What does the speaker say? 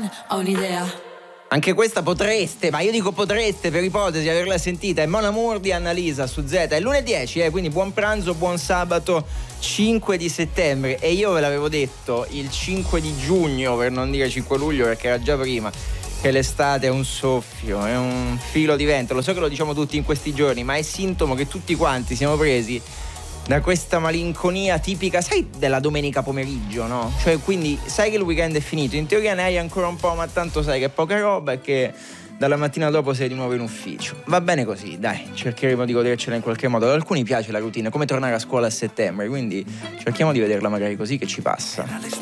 ho un'idea. Anche questa potreste, ma io dico potreste per ipotesi averla sentita, è Mon Amour di Annalisa su Z, è lunedì 10, quindi buon pranzo, buon sabato 5 di settembre, e io ve l'avevo detto il 5 di giugno, per non dire 5 luglio perché era già prima, che l'estate è un soffio, è un filo di vento, lo so che lo diciamo tutti in questi giorni, ma è sintomo che tutti quanti siamo presi da questa malinconia tipica, sai, della domenica pomeriggio, no? Cioè, quindi sai che il weekend è finito, in teoria ne hai ancora un po', ma tanto sai che è poca roba e che dalla mattina dopo sei di nuovo in ufficio. Va bene così, dai, cercheremo di godercela in qualche modo. Ad alcuni piace la routine, come tornare a scuola a settembre, quindi cerchiamo di vederla magari così che ci passa.